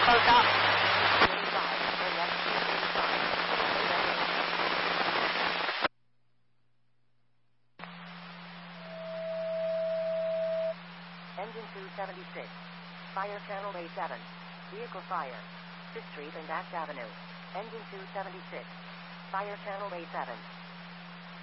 close up. Engine 276. Fire channel A7. Vehicle fire. 5th Street and Act Avenue. Engine 276. Fire channel A7.